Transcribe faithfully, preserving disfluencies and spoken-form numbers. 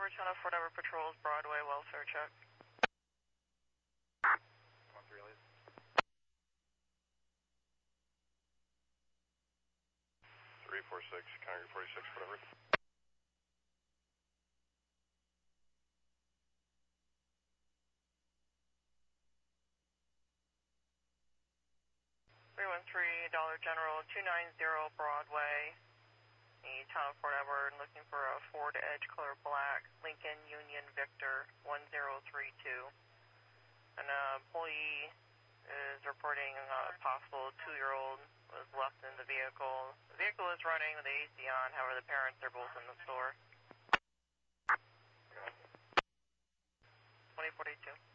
Tower, Channel four Tower patrols, Broadway, welfare check. one three, lead. three four six, Congress forty-six, whatever. three one three, Dollar General, two nine zero Broadway. The Town of Fort Edward, looking for a Ford Edge color black, Lincoln Union Victor one zero three two. An uh, employee is reporting a possible two-year-old was left in the vehicle. The vehicle is running with the A C on, however the parents are both in the store. twenty forty-two.